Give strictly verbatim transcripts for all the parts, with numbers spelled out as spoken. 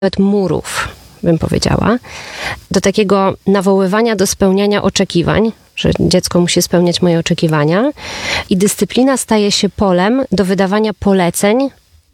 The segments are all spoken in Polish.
nawet murów, bym powiedziała, do takiego nawoływania do spełniania oczekiwań, że dziecko musi spełniać moje oczekiwania i dyscyplina staje się polem do wydawania poleceń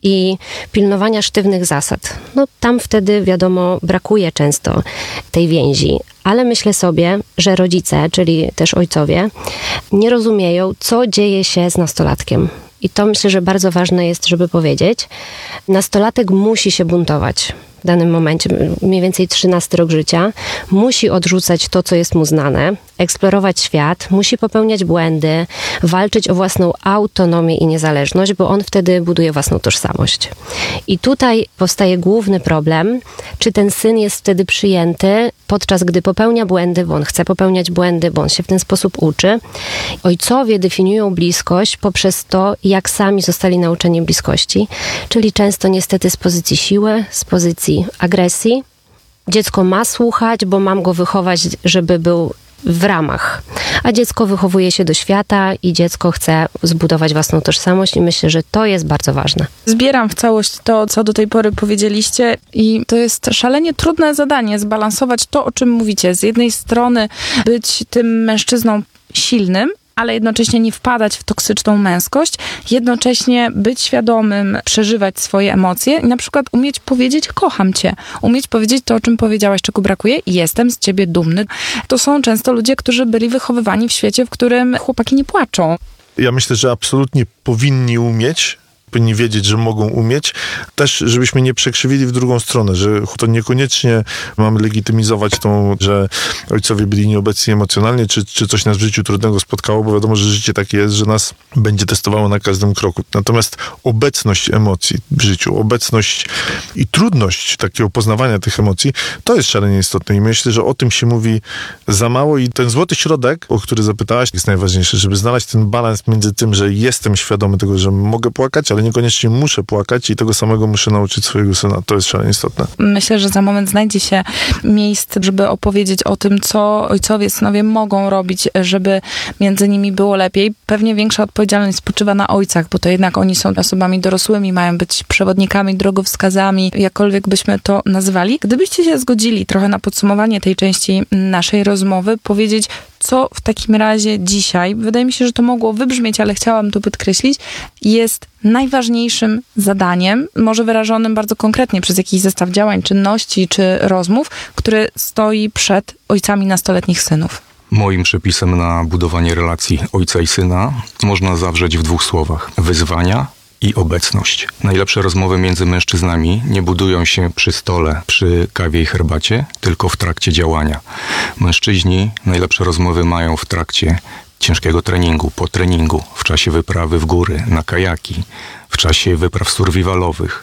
i pilnowania sztywnych zasad. No tam wtedy, wiadomo, brakuje często tej więzi, ale myślę sobie, że rodzice, czyli też ojcowie, nie rozumieją, co dzieje się z nastolatkiem. I to myślę, że bardzo ważne jest, żeby powiedzieć. Nastolatek musi się buntować w danym momencie, mniej więcej trzynasty rok życia. Musi odrzucać to, co jest mu znane, eksplorować świat, musi popełniać błędy, walczyć o własną autonomię i niezależność, bo on wtedy buduje własną tożsamość. I tutaj powstaje główny problem, czy ten syn jest wtedy przyjęty, podczas gdy popełnia błędy, bo on chce popełniać błędy, bo on się w ten sposób uczy. Ojcowie definiują bliskość poprzez to, jak sami zostali nauczeni bliskości, czyli często niestety z pozycji siły, z pozycji agresji. Dziecko ma słuchać, bo mam go wychować, żeby był w ramach. A dziecko wychowuje się do świata i dziecko chce zbudować własną tożsamość i myślę, że to jest bardzo ważne. Zbieram w całość to, co do tej pory powiedzieliście i to jest szalenie trudne zadanie, zbalansować to, o czym mówicie. Z jednej strony być tym mężczyzną silnym, ale jednocześnie nie wpadać w toksyczną męskość, jednocześnie być świadomym, przeżywać swoje emocje i na przykład umieć powiedzieć kocham cię, umieć powiedzieć to, o czym powiedziałaś, czego brakuje i jestem z ciebie dumny. To są często ludzie, którzy byli wychowywani w świecie, w którym chłopaki nie płaczą. Ja myślę, że absolutnie powinni umieć, powinni wiedzieć, że mogą umieć. Też, żebyśmy nie przekrzywili w drugą stronę, że to niekoniecznie mamy legitymizować tą, że ojcowie byli nieobecni emocjonalnie, czy, czy coś nas w życiu trudnego spotkało, bo wiadomo, że życie takie jest, że nas będzie testowało na każdym kroku. Natomiast obecność emocji w życiu, obecność i trudność takiego poznawania tych emocji, to jest szalenie istotne i myślę, że o tym się mówi za mało i ten złoty środek, o który zapytałaś, jest najważniejszy, żeby znaleźć ten balans między tym, że jestem świadomy tego, że mogę płakać, ale niekoniecznie muszę płakać i tego samego muszę nauczyć swojego syna. To jest szalenie istotne. Myślę, że za moment znajdzie się miejsce, żeby opowiedzieć o tym, co ojcowie, synowie mogą robić, żeby między nimi było lepiej. Pewnie większa odpowiedzialność spoczywa na ojcach, bo to jednak oni są osobami dorosłymi, mają być przewodnikami, drogowskazami, jakkolwiek byśmy to nazwali. Gdybyście się zgodzili trochę na podsumowanie tej części naszej rozmowy, powiedzieć, co w takim razie dzisiaj, wydaje mi się, że to mogło wybrzmieć, ale chciałam to podkreślić, jest najważniejszym zadaniem, może wyrażonym bardzo konkretnie przez jakiś zestaw działań, czynności czy rozmów, który stoi przed ojcami nastoletnich synów. Moim przepisem na budowanie relacji ojca i syna można zawrzeć w dwóch słowach. Wyzwania i obecność. Najlepsze rozmowy między mężczyznami nie budują się przy stole, przy kawie i herbacie, tylko w trakcie działania. Mężczyźni najlepsze rozmowy mają w trakcie ciężkiego treningu, po treningu, w czasie wyprawy w góry, na kajaki, w czasie wypraw survivalowych,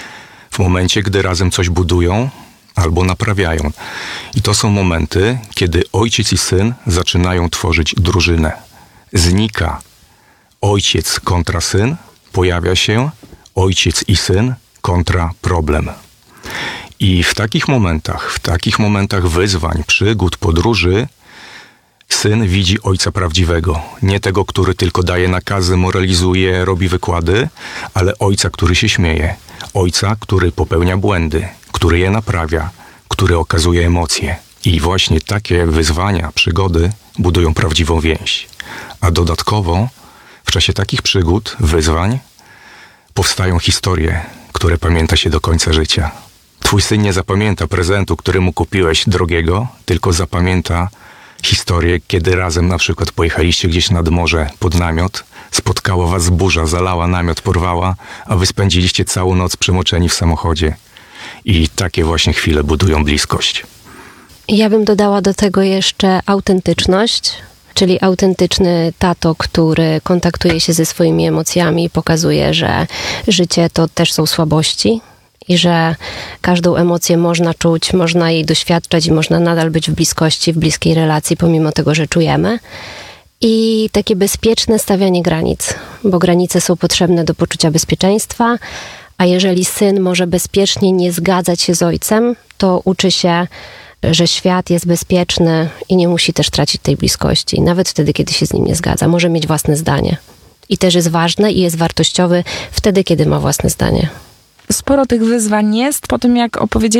w momencie, gdy razem coś budują albo naprawiają. I to są momenty, kiedy ojciec i syn zaczynają tworzyć drużynę. Znika ojciec kontra syn, pojawia się ojciec i syn kontra problem. I w takich momentach, w takich momentach wyzwań, przygód, podróży, syn widzi ojca prawdziwego. Nie tego, który tylko daje nakazy, moralizuje, robi wykłady, ale ojca, który się śmieje. Ojca, który popełnia błędy, który je naprawia, który okazuje emocje. I właśnie takie wyzwania, przygody budują prawdziwą więź. A dodatkowo w czasie takich przygód, wyzwań powstają historie, które pamięta się do końca życia. Twój syn nie zapamięta prezentu, który mu kupiłeś drogiego, tylko zapamięta historię, kiedy razem na przykład pojechaliście gdzieś nad morze pod namiot, spotkała was burza, zalała namiot, porwała, a wy spędziliście całą noc przemoczeni w samochodzie. I takie właśnie chwile budują bliskość. Ja bym dodała do tego jeszcze autentyczność, czyli autentyczny tato, który kontaktuje się ze swoimi emocjami i pokazuje, że życie to też są słabości i że każdą emocję można czuć, można jej doświadczać i można nadal być w bliskości, w bliskiej relacji, pomimo tego, że czujemy. I takie bezpieczne stawianie granic, bo granice są potrzebne do poczucia bezpieczeństwa, a jeżeli syn może bezpiecznie nie zgadzać się z ojcem, to uczy się, że świat jest bezpieczny i nie musi też tracić tej bliskości. Nawet wtedy, kiedy się z nim nie zgadza. Może mieć własne zdanie. I też jest ważne i jest wartościowy wtedy, kiedy ma własne zdanie. Sporo tych wyzwań jest. Po tym, jak opowiedzieliście